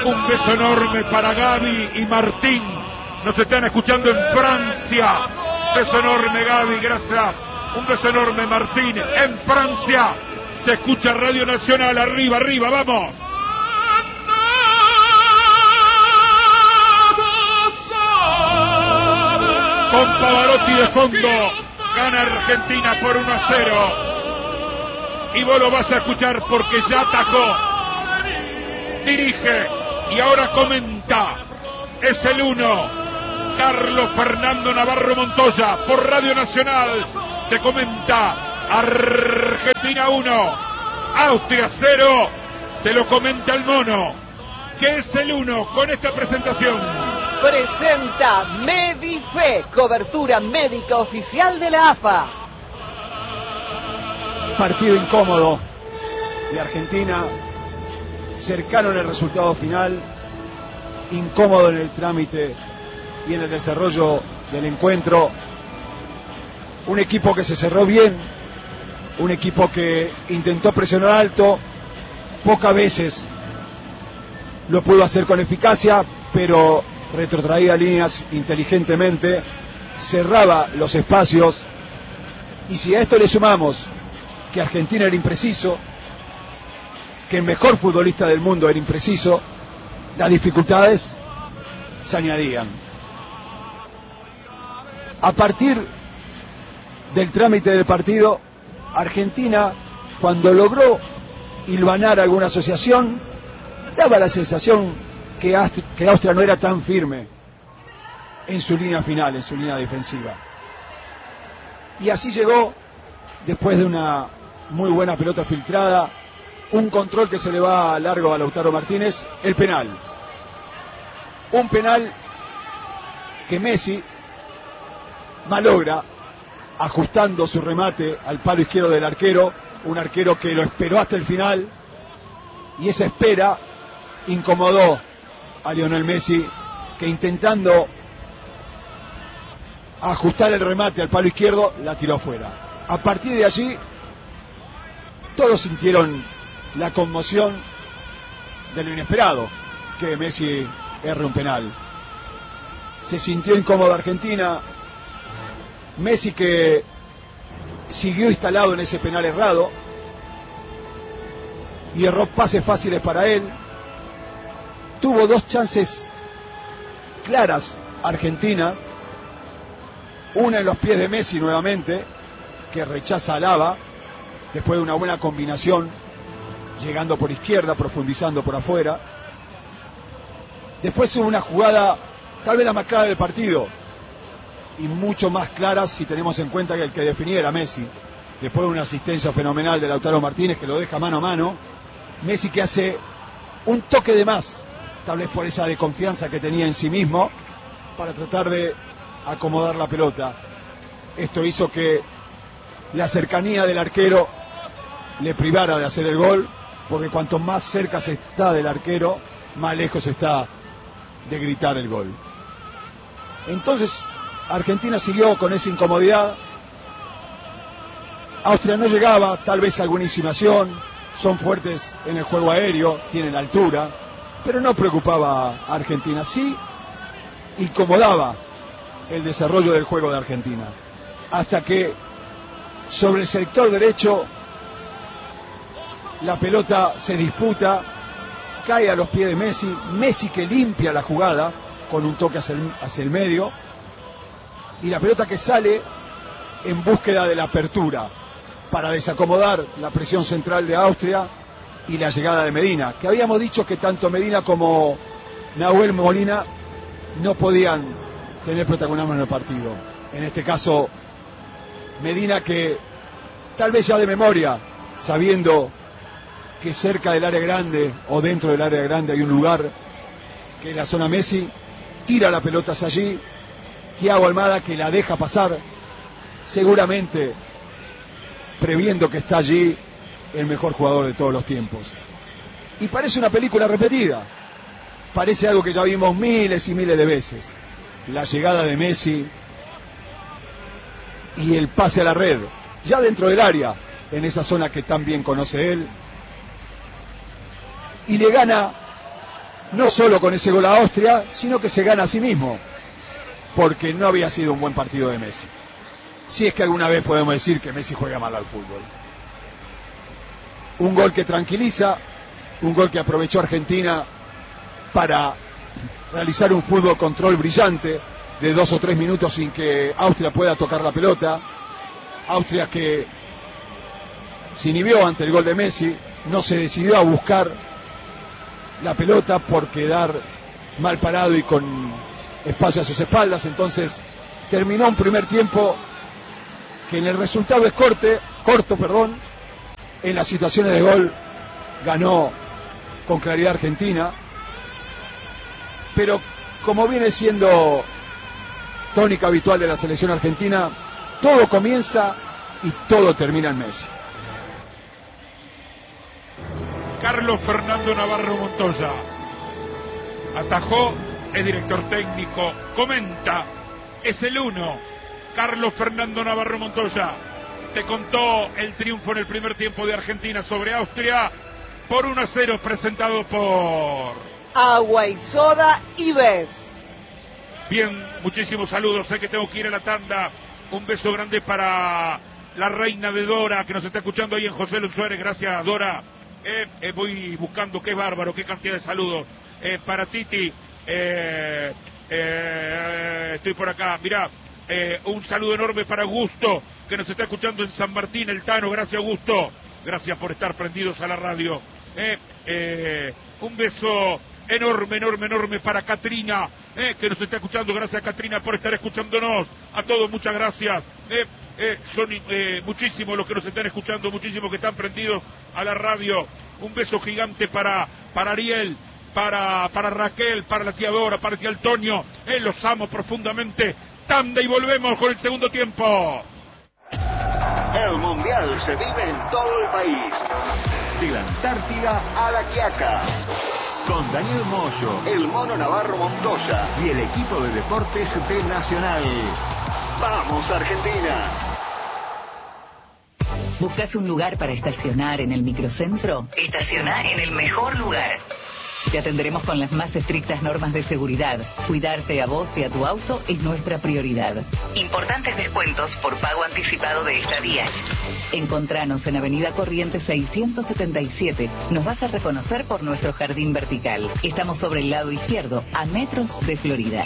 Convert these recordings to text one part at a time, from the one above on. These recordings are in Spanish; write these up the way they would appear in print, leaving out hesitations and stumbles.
Un beso enorme para Gaby y Martín. Nos están escuchando en Francia. Beso enorme, Gaby, gracias. Un beso enorme, Martín. En Francia se escucha Radio Nacional. Arriba, arriba, vamos. Con Pavarotti de fondo, gana Argentina por 1-0. Y vos lo vas a escuchar porque ya atajó, dirige y ahora comenta. Es el 1, Carlos Fernando Navarro Montoya, por Radio Nacional. Te comenta Argentina 1, Austria 0. Te lo comenta el mono, que es el 1 con esta presentación. Presenta Medife, cobertura médica oficial de la AFA. Partido incómodo de Argentina, cercano en el resultado final, incómodo en el trámite y en el desarrollo del encuentro. Un equipo que se cerró bien, un equipo que intentó presionar alto, pocas veces lo pudo hacer con eficacia, pero retrotraía líneas inteligentemente, cerraba los espacios. Y si a esto le sumamos que Argentina era impreciso, que el mejor futbolista del mundo era impreciso, las dificultades se añadían. A partir del trámite del partido, Argentina, cuando logró hilvanar alguna asociación, daba la sensación que Austria no era tan firme en su línea final, en su línea defensiva. Y así llegó, después de una muy buena pelota filtrada, un control que se le va largo a Lautaro Martínez, el penal. Un penal que Messi malogra, ajustando su remate al palo izquierdo del arquero, un arquero que lo esperó hasta el final, y esa espera incomodó a Lionel Messi, que intentando ajustar el remate al palo izquierdo, la tiró fuera. A partir de allí, todos sintieron la conmoción de lo inesperado, que Messi erre un penal. Se sintió incómoda Argentina. Messi, que siguió instalado en ese penal errado y erró pases fáciles para él. Tuvo dos chances claras Argentina, una en los pies de Messi nuevamente, que rechaza a Alaba, después de una buena combinación, llegando por izquierda, profundizando por afuera. Después hubo una jugada, tal vez la más clara del partido, y mucho más clara si tenemos en cuenta que el que definía era Messi. Después de una asistencia fenomenal de Lautaro Martínez, que lo deja mano a mano. Messi, que hace un toque de más, tal vez por esa desconfianza que tenía en sí mismo, para tratar de acomodar la pelota. Esto hizo que la cercanía del arquero le privara de hacer el gol, porque cuanto más cerca se está del arquero, más lejos está de gritar el gol. Entonces Argentina siguió con esa incomodidad. Austria no llegaba, tal vez alguna insinuación, son fuertes en el juego aéreo, tienen altura, pero no preocupaba a Argentina. Sí incomodaba el desarrollo del juego de Argentina, hasta que sobre el sector derecho la pelota se disputa, cae a los pies de Messi. Messi, que limpia la jugada con un toque hacia el medio, y la pelota que sale en búsqueda de la apertura para desacomodar la presión central de Austria y la llegada de Medina, que habíamos dicho que tanto Medina como Nahuel Molina no podían tener protagonismo en el partido. En este caso Medina, que tal vez ya de memoria, sabiendo que cerca del área grande o dentro del área grande hay un lugar que es la zona Messi, tira la pelota hacia allí. Thiago Almada, que la deja pasar, seguramente previendo que está allí el mejor jugador de todos los tiempos. Y parece una película repetida, parece algo que ya vimos miles y miles de veces. La llegada de Messi y el pase a la red, ya dentro del área, en esa zona que tan bien conoce él, y le gana no solo con ese gol a Austria, sino que se gana a sí mismo, porque no había sido un buen partido de Messi. Si es que alguna vez podemos decir que Messi juega mal al fútbol. Un gol que tranquiliza, un gol que aprovechó Argentina para realizar un fútbol control brillante de 2 o 3 minutos sin que Austria pueda tocar la pelota. Austria que se inhibió ante el gol de Messi, no se decidió a buscar la pelota por quedar mal parado y con espacio a sus espaldas. Entonces terminó un primer tiempo que en el resultado es corto, en las situaciones de gol ganó con claridad Argentina, pero como viene siendo tónica habitual de la selección argentina, todo comienza y todo termina en Messi. Carlos Fernando Navarro Montoya atajó, es director técnico, comenta, es el 1. Carlos Fernando Navarro Montoya te contó el triunfo en el primer tiempo de Argentina sobre Austria por 1-0, presentado por Agua y Soda Ives. Bien, muchísimos saludos, sé que tengo que ir a la tanda. Un beso grande para la reina de Dora, que nos está escuchando ahí en José Luis Suárez. Gracias, Dora. Voy buscando, qué bárbaro, qué cantidad de saludos. Para Titi, estoy por acá, mirá. Un saludo enorme para Augusto, que nos está escuchando en San Martín, el Tano. Gracias, Augusto. Gracias por estar prendidos a la radio. Un beso enorme para Catrina, que nos está escuchando. Gracias, Catrina, por estar escuchándonos. A todos, muchas gracias. Son muchísimos los que nos están escuchando, muchísimos que están prendidos a la radio. Un beso gigante para Ariel, para Raquel, para la tía Dora, para el tía Antonio. Los amo profundamente. Tanda y volvemos con el segundo tiempo. El Mundial se vive en todo el país. De la Antártida a la Quiaca. Con Daniel Moyo, el Mono Navarro Montoya y el equipo de deportes de Nacional. ¡Vamos, Argentina! ¿Buscas un lugar para estacionar en el microcentro? Estaciona en el mejor lugar. Te atenderemos con las más estrictas normas de seguridad. Cuidarte a vos y a tu auto es nuestra prioridad. Importantes descuentos por pago anticipado de estadías. Encontranos en Avenida Corrientes 677. Nos vas a reconocer por nuestro jardín vertical. Estamos sobre el lado izquierdo, a metros de Florida.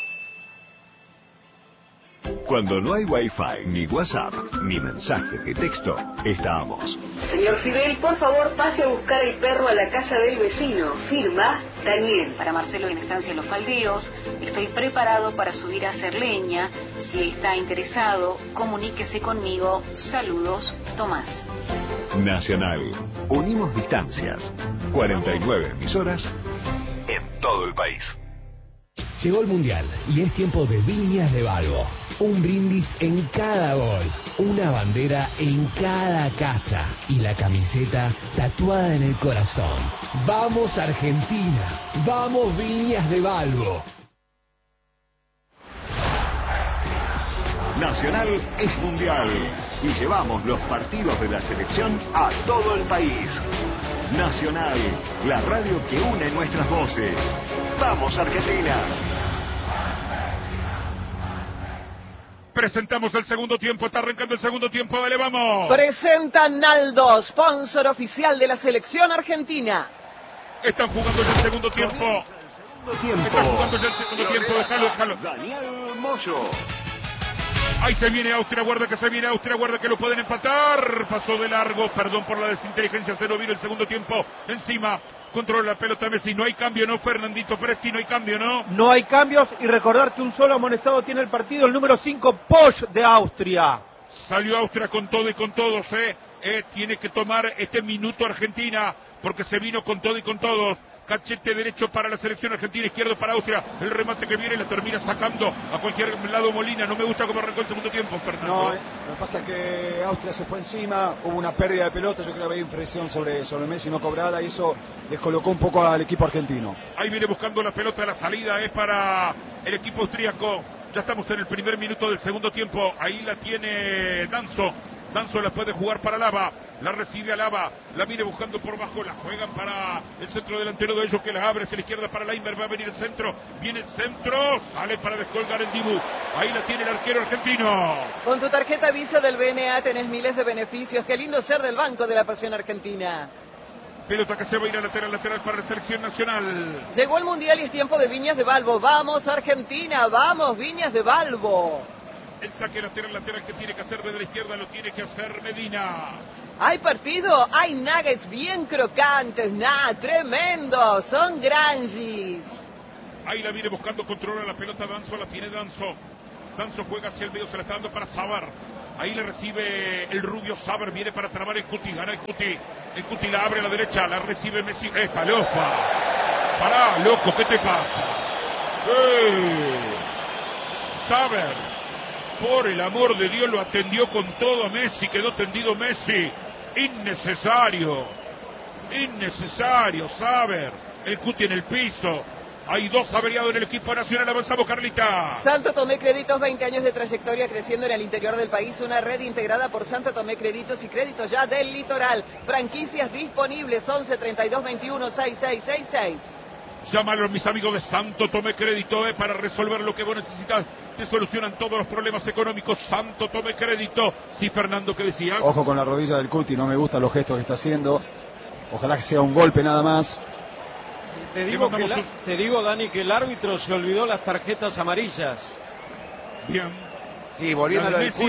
Cuando no hay Wi-Fi, ni WhatsApp, ni mensajes de texto, estamos. Señor Fidel, por favor, pase a buscar el perro a la casa del vecino. Firma, Daniel. Para Marcelo en Estancia Los Faldeos, estoy preparado para subir a hacer leña. Si está interesado, comuníquese conmigo. Saludos, Tomás. Nacional. Unimos distancias. 49 emisoras en todo el país. Llegó el Mundial y es tiempo de Viñas de Balbo. Un brindis en cada gol, una bandera en cada casa y la camiseta tatuada en el corazón. ¡Vamos Argentina! ¡Vamos Viñas de Balbo! Nacional es mundial y llevamos los partidos de la selección a todo el país. Nacional, la radio que une nuestras voces. ¡Vamos Argentina! Presentamos el segundo tiempo, está arrancando el segundo tiempo, dale, vamos. Presenta Naldo, sponsor oficial de la selección argentina. Están jugando ya el segundo tiempo. Están jugando ya el segundo tiempo, déjalo. Daniel Moyo. Ahí se viene Austria, guarda que se viene Austria, guarda que lo pueden empatar. Pasó de largo, perdón por la desinteligencia, se lo vino el segundo tiempo. Encima, controla la pelota Messi. No hay cambio, ¿no, Fernandito Presti? No hay cambio, ¿no? No hay cambios y recordar que un solo amonestado tiene el partido, el número 5, Posch de Austria. Salió Austria con todo y con todos, tiene que tomar este minuto Argentina, porque se vino con todo y con todos. Cachete derecho para la selección argentina, izquierdo para Austria. El remate que viene la termina sacando a cualquier lado Molina. No me gusta cómo arrancó el segundo tiempo, Fernando. No, lo que pasa es que Austria se fue encima, hubo una pérdida de pelota, yo creo que había infracción sobre Messi no cobrada y eso descolocó un poco al equipo argentino. Ahí viene buscando la pelota, la salida es para el equipo austríaco. Ya estamos en el primer minuto del segundo tiempo. Ahí la tiene Danzo. Danzo la puede jugar para Lava. La recibe a Lava. La viene buscando por bajo. La juegan para el centro delantero de ellos que la abre hacia la izquierda para Leimer. Va a venir el centro. Viene el centro. Sale para descolgar el Dibu. Ahí la tiene el arquero argentino. Con tu tarjeta Visa del BNA tenés miles de beneficios. Qué lindo ser del Banco de la Pasión Argentina. Pelota que se va a ir a lateral para la selección nacional. Llegó el Mundial y es tiempo de Viñas de Balbo. ¡Vamos, Argentina! ¡Vamos, Viñas de Balbo! El saque lateral que tiene que hacer desde la izquierda lo tiene que hacer Medina. ¿Hay partido? Hay nuggets bien crocantes. ¡Tremendo! Son granjis. Ahí la viene buscando, controla la pelota Danzo, la tiene Danzo. Danzo juega hacia el medio, se la está dando para Sabar. Ahí le recibe el rubio Sabar, viene para trabar el Cuti, gana el Cuti. El Cuti la abre a la derecha, la recibe Messi. ¡Epa, lofa! ¡Pará, loco! ¿Qué te pasa? Sabar, por el amor de Dios, lo atendió con todo a Messi, quedó tendido Messi. Innecesario, Sabar. El Cuti en el piso. Hay 2 averiados en el equipo nacional. Avanzamos, Carlita. Santo Tomé Créditos, 20 años de trayectoria creciendo en el interior del país. Una red integrada por Santo Tomé Créditos y Créditos Ya del Litoral. Franquicias disponibles 11 32 21 6666. Llámalo, mis amigos de Santo Tomé Crédito, para resolver lo que vos necesitas. Te solucionan todos los problemas económicos. Santo Tomé Crédito. Sí, Fernando, ¿qué decías? Ojo con la rodilla del Cuti, no me gustan los gestos que está haciendo. Ojalá que sea un golpe nada más. Te digo, Dani, que el árbitro se olvidó las tarjetas amarillas. Bien. Sí, volviendo a lo del Cuti.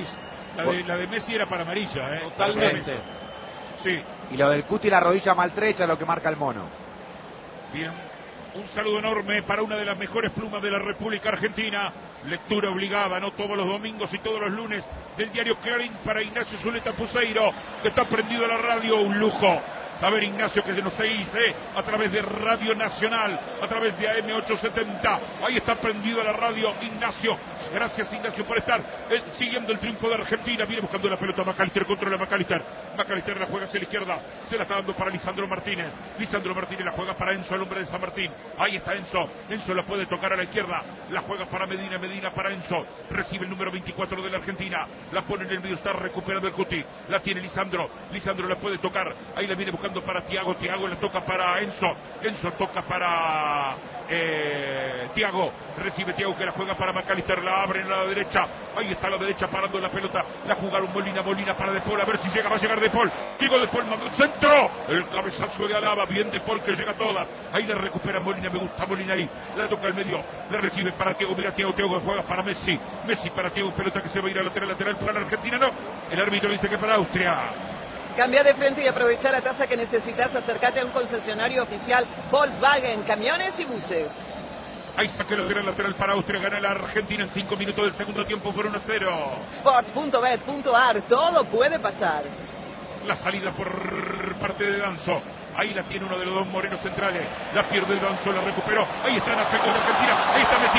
La de Messi era para amarilla, Totalmente. Sí. Y lo del Cuti, la rodilla maltrecha, lo que marca el mono. Bien. Un saludo enorme para una de las mejores plumas de la República Argentina. Lectura obligada, ¿no? Todos los domingos y todos los lunes del diario Clarín para Ignacio Zuleta Puseiro, que está prendido a la radio. Un lujo saber, Ignacio, que se nos dice a través de Radio Nacional, a través de AM870. Ahí está prendido a la radio Ignacio. Gracias, Ignacio, por estar siguiendo el triunfo de Argentina. Viene buscando la pelota McAllister, controla McAllister. McAllister la juega hacia la izquierda. Se la está dando para Lisandro Martínez. Lisandro Martínez la juega para Enzo, el hombre de San Martín. Ahí está Enzo. Enzo la puede tocar a la izquierda. La juega para Medina. Medina para Enzo. Recibe el número 24 de la Argentina. La pone en el medio. Está recuperando el Cuti. La tiene Lisandro. Lisandro la puede tocar. Ahí la viene buscando para Thiago. Thiago la toca para Enzo. Enzo toca para Thiago. Recibe Thiago, que la juega para McAllister. La abre en la derecha. Ahí está la derecha parando la pelota. La jugaron Molina para De Paul. A ver si llega. Va a llegar De Paul. Diego De Paul mandó el centro. El cabezazo de Alaba. Bien De Paul, que llega toda. Ahí la recupera Molina. Me gusta Molina ahí. La toca al medio. La recibe para Thiago. Mira Thiago. Thiago juega para Messi. Messi para Thiago. Pelota que se va a ir a lateral para la Argentina. No. El árbitro dice que para Austria. Cambia de frente y aprovecha la tasa que necesitas. Acércate a un concesionario oficial Volkswagen, camiones y buses. Ahí saque lateral para Austria. Gana la Argentina en 5 minutos del segundo tiempo por 1-0. Sports.bet.ar, todo puede pasar. La salida por parte de Danzo. Ahí la tiene uno de los dos morenos centrales. La pierde Danzo, la recuperó. Ahí está en la segunda Argentina. Ahí está Messi.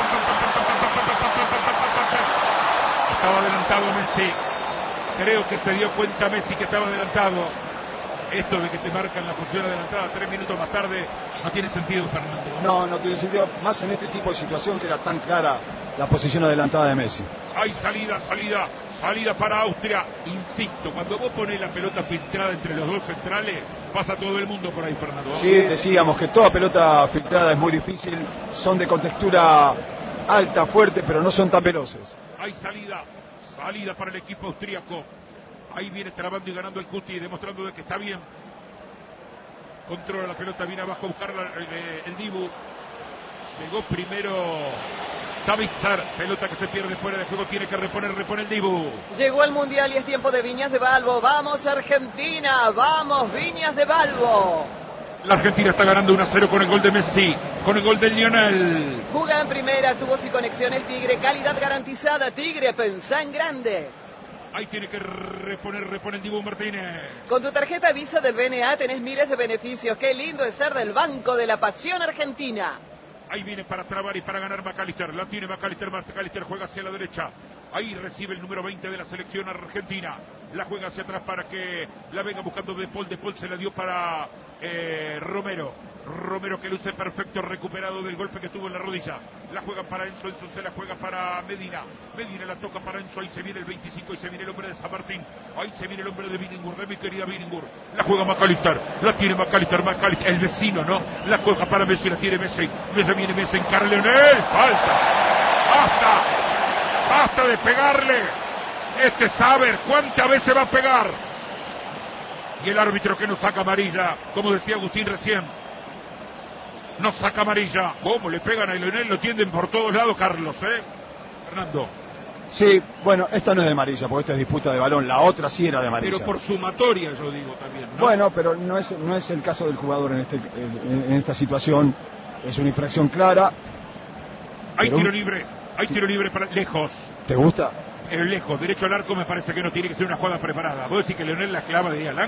Estaba adelantado Messi. Creo que se dio cuenta Messi que estaba adelantado. Esto de que te marcan la posición adelantada 3 minutos más tarde no tiene sentido, Fernando. No tiene sentido, más en este tipo de situación que era tan clara la posición adelantada de Messi. Hay salida para Austria. Insisto, cuando vos pones la pelota filtrada entre los dos centrales, pasa todo el mundo por ahí, Fernando. Sí, decíamos que toda pelota filtrada es muy difícil, son de contextura alta, fuerte, pero no son tan veloces. Hay salida para el equipo austríaco. Ahí viene trabando y ganando el Cuti, demostrando de que está bien. Controla la pelota, viene abajo a buscar el Dibu. Llegó primero Savitzer, pelota que se pierde fuera de juego, tiene que repone el Dibu. Llegó el Mundial y es tiempo de Viñas de Balbo. ¡Vamos, Argentina! ¡Vamos, Viñas de Balbo! La Argentina está ganando 1-0 con el gol de Messi, con el gol de Lionel. Juega en primera, tubos y conexiones Tigre, calidad garantizada. Tigre, pensá en grande. Ahí tiene que repone el Dibu Martínez. Con tu tarjeta Visa del BNA tenés miles de beneficios. Qué lindo es ser del Banco de la Pasión Argentina. Ahí viene para trabar y para ganar McAllister. La tiene McAllister juega hacia la derecha. Ahí recibe el número 20 de la selección argentina. La juega hacia atrás para que la venga buscando De Paul. De Paul se la dio para Romero. Romero que luce perfecto, recuperado del golpe que tuvo en la rodilla. La juega para Enzo, Enzo se la juega para Medina. Medina la toca para Enzo, ahí se viene el 25, ahí se viene el hombre de San Martín. Ahí se viene el hombre de Billingur, de mi querida Billingur. La juega McAllister, la tiene McAllister, el vecino, ¿no? La juega para Messi, la tiene Messi. Viene Messi, encara Leonel, falta. Basta de pegarle. Este Saber, ¿cuántas veces va a pegar? Y el árbitro que nos saca amarilla, como decía Agustín recién. No saca amarilla. ¿Cómo le pegan a Leonel? Lo tienden por todos lados, Carlos, Fernando. Sí, bueno, esta no es de amarilla, porque esta es disputa de balón. La otra sí era de amarilla. Pero por sumatoria, yo digo también, ¿no? Bueno, pero no es el caso del jugador en esta situación. Es una infracción clara. Hay tiro libre para lejos. ¿Te gusta? Lejos, derecho al arco, me parece que no tiene que ser una jugada preparada. Vos decís que Leonel la clava de ahí al ángulo.